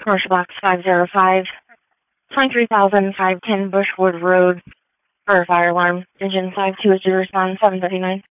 Commercial Box 505, 23,510 Bushwood Road, for a fire alarm. Engine 52 is to respond 7:39.